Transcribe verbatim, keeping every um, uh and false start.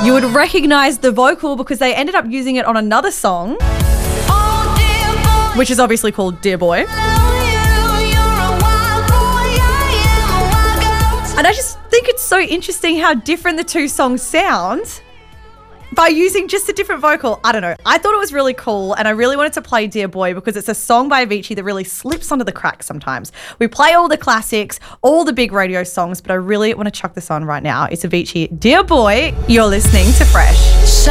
You would recognize the vocal because they ended up using it on another song, which is obviously called Dear Boy. And I just think it's so interesting how different the two songs sound by using just a different vocal. I don't know. I thought it was really cool, and I really wanted to play Dear Boy because it's a song by Avicii that really slips under the cracks sometimes. We play all the classics, all the big radio songs, but I really want to chuck this on right now. It's Avicii, Dear Boy. You're listening to Fresh.